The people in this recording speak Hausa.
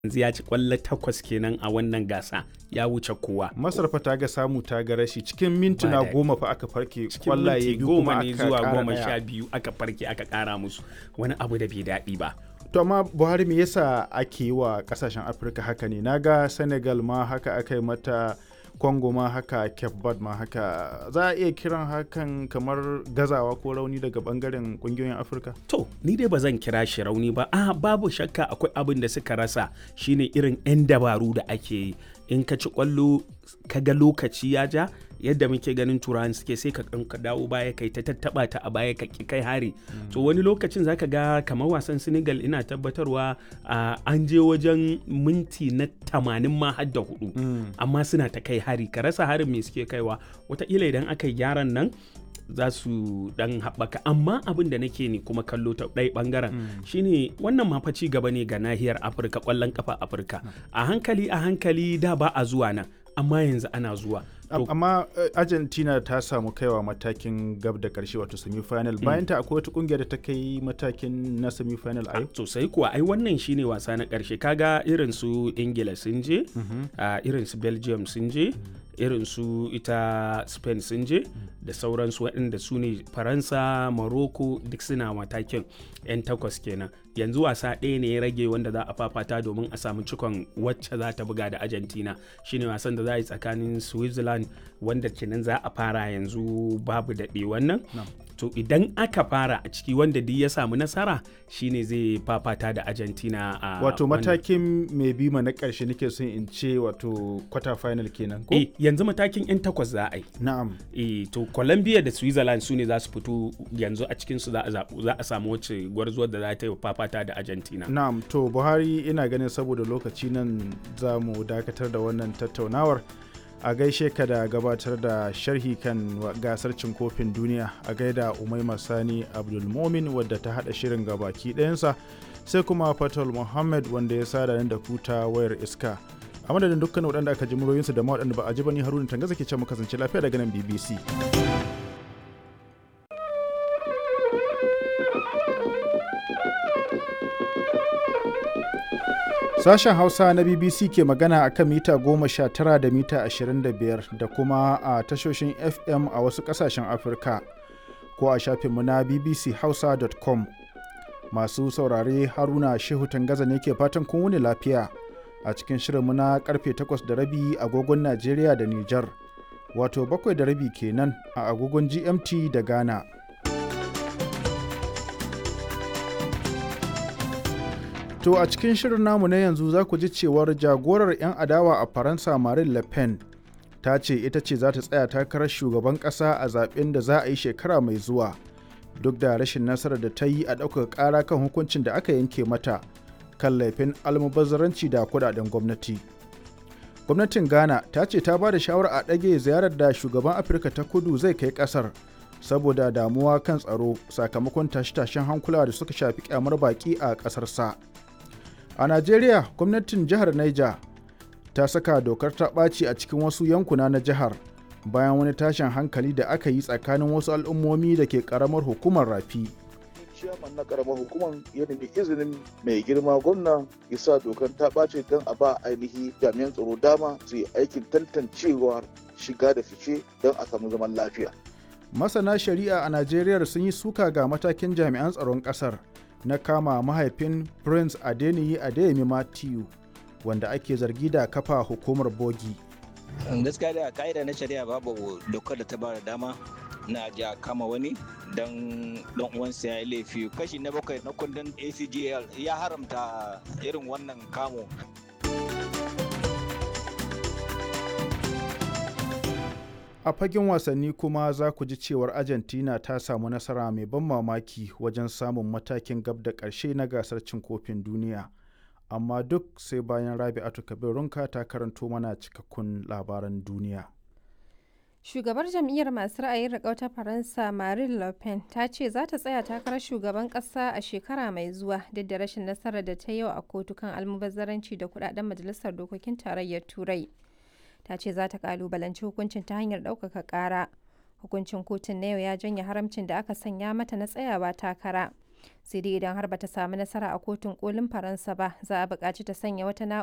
yanzu ya ci kwallo 8 kenan a wannan gasa, ya wuce kowa. Masar fa ta ga samu ta ga rashi cikin mintuna 10 fa aka farke kwallaye biyu goma kuma ne aka zuwa ƙara 12 aka farke aka kara musu, wani abu da bai daɗi ba. To amma Buhari, me yasa ake yi wa kasashen Afirka haka ne? Naga Senegal ma haka aka yi mata, Congo ma haka, Cape Verde ma haka. Za a iya kiran hakan kamar gazawa ko rauni daga bangaren kungiyoyin Afirka? To, ni dai ba zan kira shi rauni ba. Babu shakka akwai abin da suka rasa, shine irin 'yan dabaru da ake yi. In ka ci kwallo ka ga lokaci ya ja, yadda muke ganin turawan suke, sai ka dawo baya kai ta tattaba ta a baya ka kai hari. To wani lokacin zaka ga kamar wasan Senegal, ina tabbatarwa an je wajen minti na 80 ma har da 4, amma suna ta kai hari, ka rasa harin me suke kaiwa. Wataƙila idan aka yi gyaran nan za su dan haɓaka, amma abin da nake ni kuma kallo ta ɗaya ɓangaren shine wannan ma fa ci gaba ne ga nahiyar Afirka, ƙwallon kafa Afirka. A hankali da ba a zuwa nan, amma yanzu ana zuwa. Amma Argentina ta samu kaiwa matakin gab da karshe, wato semi-final. Bayan ta akwai wata kungiya da ta kai matakin na semi-final a yau? Sosai kuwa, ai wannan shine wasa na karshe. Kaga irin su Ingila sun je, irin su Belgium sun je, irin su ita Spain sun je, da sauransu waɗanda su ne Faransa, Morocco, duk suna matakin 'yan 8 kenan. Yanzu wasa ɗaya ne ya rage wanda za a fafata domin a samu cikon wacce za ta buga da Argentina, shine wasan da za a yi tsakanin Switzerland, wanda kenan za a fara yanzu babu daɗe wannan. To idan aka fara a ciki, wanda duk ya samu nasara shine zai fafata da Argentina a wato matakin mai bima na ƙarshe nake son in ce, wato quarter final kenan ko? Yanzu matakin 'yan 8 za a yi. Na'am. To Colombia da Switzerland su ne za su fito yanzu, a cikin su za a samu wacce gwarzuwar da za ta yi fafata da Argentina. Na'am. To Buhari, ina ganin saboda lokaci nan za mu dakatar da wannan tattaunawar. A gaishe ka da gabatar da sharhi kan gasar cin kofin duniya, a gaida Umaima Sani Abdulmomin wadda ta hada shirin gabaki ɗayansa, sai kuma Fatal Muhammad wanda ya sada nan da kuta wayar iska. A madadin dukkan waɗanda aka ji muryoyinsu da ma waɗanda ba a ji ba, ni Haruna Tangaza ke ce mu kasance lafiya daga nan BBC. Sashen Hausa na BBC ke magana a kan mita 19 da mita 25 da kuma a tashoshin FM a wasu ƙasashen Afirka, ko a shafinmu na bbchausa.com. Masu saurare, Haruna Shehu Tangaza ne ke fatan kun wuni lafiya a cikin shirinmu na karfe 8:30 agogon Najeriya da Nijar, wato 7:30 kenan a agogon GMT da Ghana. To a cikin shirin namu na yanzu za ku ji cewar jagorar 'yan adawa a Faransa, Marine Le Pen, ta ce ita ce za ta tsaya takarar shugaban ƙasa a zaɓen da za a yi shekara mai zuwa, duk da rashin nasarar da ta yi a ɗaukar ƙara kan hukuncin da aka yanke mata kan laifin almubazzaranci da kuɗaɗen gwamnati. Gwamnatin Ghana ta ce ta ba da shawarar a ɗage ziyarar da shugaban Afirka ta Kudu zai kai ƙasar saboda damuwa kan tsaro sakamakon tashe-tashen hankula da suka shafi kyamar baƙi a ƙasarsa. A Najeriya, gwamnatin jihar Niger ta saka dokar ta ɓaci a cikin wasu yankuna na jihar bayan wani tashin hankali da aka yi tsakanin wasu al'ummomi da ke ƙaramar hukumar Rafi. Ciyaman na ƙaramar hukumar ya nemi izinin mai girma gwamna ya sa dokar ta ɓaci don a ba ainihi jami'an tsaro dama su yi aikin tantancewar shiga da fice don a samu zaman lafiya. Masana shari'a a Najeriya sun yi suka ga matakin jami'an tsaron ƙasar na kama mahaifin Prince Adeniyi Adeyemi Matthew, wanda ake zargi da kafa hukumar bogi. Gaskiya da ka'ida na shari'a babu dokar da ta ba da dama na ja kama wani don uwansa ya yi laifi. Kashi na 7 na kundin ACGL ya haramta irin wannan kamo. A fagen wasanni kuma za ku ji cewar Argentina ta samu nasara mai ban mamaki wajen samun matakin gab da ƙarshe na gasar cin kofin duniya. Amma duk sai bayan Rabi'atu Kabirunka ta karanto mana cikakkun labaran duniya. Shugabar jam'iyyar masu ra'ayin riƙau ta Faransa, Marine Le Pen, ta ce za ta tsaya takarar shugaban ƙasa a shekara mai zuwa, duk da rashin nasarar da ta yi a kotu kan almubazzaranci da kuɗaɗen Majalisar Dokokin Tarayyar Turai. Ta ce za ta kalubalanci hukuncin ta hanyar ɗaukaka ƙara. Hukuncin kotun na yau ya janye haramcin da aka sanya mata na tsayawa takara. Sai dai idan har bata samu nasara a kotun kolin Faransa ba, za a buƙaci ta sanya wata